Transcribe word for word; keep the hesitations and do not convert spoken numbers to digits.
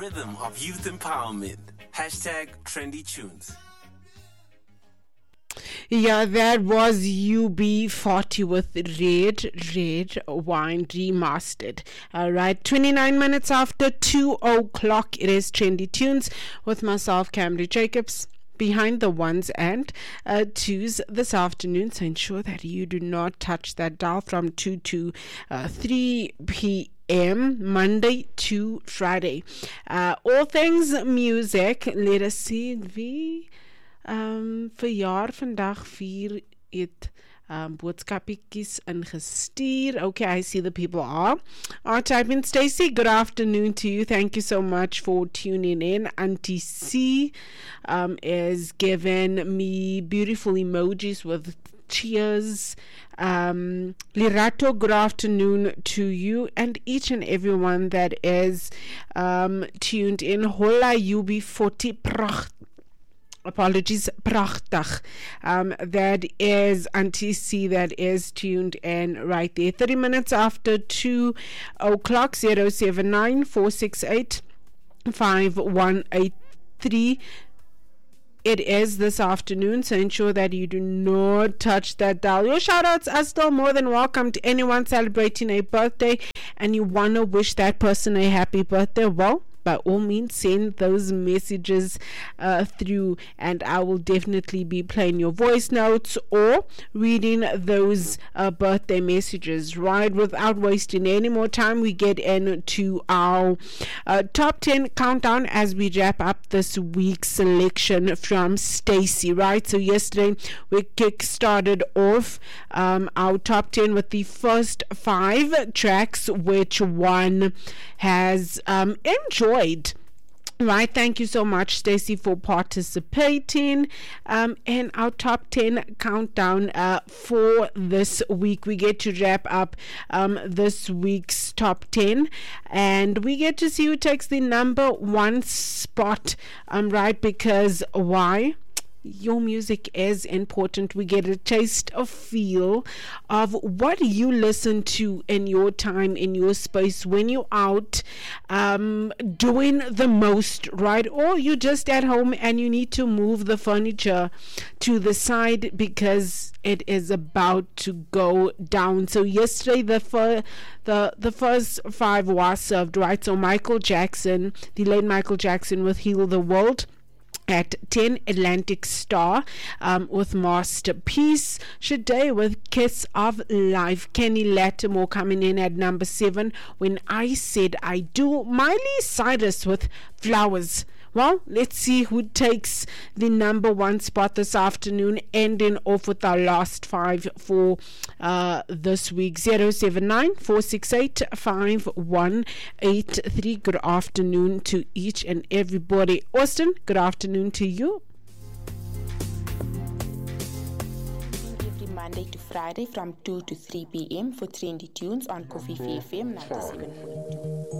rhythm of youth empowerment. Hashtag Trendy Tunes. Yeah, that was U B forty with Red, Red Wine Remastered. Alright, twenty-nine minutes after two o'clock, it is Trendy Tunes with myself, Camry Jacobs, behind the ones and uh, twos this afternoon. So ensure that you do not touch that dial from two to uh, three p.m. Monday to Friday. Uh, all things music. Let us see. Wie um, verjaar vandag vier het um, boodskappies ingestuur. Okay, I see the people are. Are typing. Stacey, good afternoon to you. Thank you so much for tuning in. Auntie C um, is giving me beautiful emojis with cheers. Um, Lirato, good afternoon to you and each and everyone that is um, tuned in. Hola U B forty pracht. Apologies, prachtig. Um, that is Auntie C that is tuned in right there. thirty minutes after two o'clock, zero seven nine four six eight five one eight three. It is this afternoon, so ensure that you do not touch that dial. Your shout outs are still more than welcome to anyone celebrating a birthday and you want to wish that person a happy birthday. Well, by all means, send those messages uh, through, and I will definitely be playing your voice notes or reading those uh, birthday messages. Right, without wasting any more time, we get into our uh, top ten countdown as we wrap up this week's selection from Stacey. Right, so yesterday we kick-started off um, our top ten with the first five tracks, which one has um, enjoyed. Right, thank you so much, Stacey, for participating um, in our top ten countdown uh, for this week. We get to wrap up um, this week's top ten, and we get to see who takes the number one spot. Um, right, because why? Your music is important. We get a taste, a feel of what you listen to in your time, in your space, when you're out um, doing the most, right? Or you're just at home and you need to move the furniture to the side because it is about to go down. So yesterday, the fir- the the first five was served, right? So Michael Jackson, the late Michael Jackson with Heal the World. At ten, Atlantic Star um, with Masterpiece. Sade with Kiss of Life. Kenny Lattimore coming in at number seven. When I Said I Do. Miley Cyrus with Flowers. Well, let's see who takes the number one spot this afternoon, ending off with our last five for uh, this week. zero seven nine four six eight five one eight three. Good afternoon to each and everybody. Austin, good afternoon to you. Every Monday to Friday from two to three p.m. for Trendy Tunes on Coffee F M ninety-seven point two.